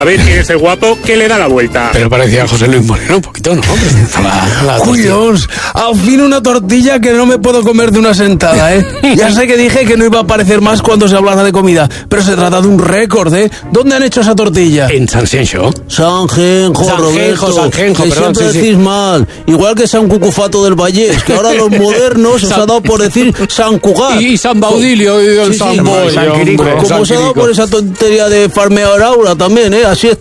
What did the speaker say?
A ver quién es el guapo que le da la vuelta. Pero parecía José Luis Moreno un poquito, ¿no? ¡Uy, Dios! Al fin una tortilla que no me puedo comer de una sentada, ¿eh? Ya sé que dije que no iba a aparecer más cuando se hablara de comida, pero se trata de un récord, ¿eh? ¿Dónde han hecho esa tortilla? En Sanxenxo. Sanjenjo, Roberto. Sanjenjo, que perdón, siempre decís mal. Igual que San Cucufato del Vallés, que ahora los modernos os ha dado por decir San Cugat. Y San Baudilio y el Sí, San sí, Boy, San Quirico. hombre, Como San os ha dado Quirico. por esa tontería de farmear aura también, ¿eh? Así está.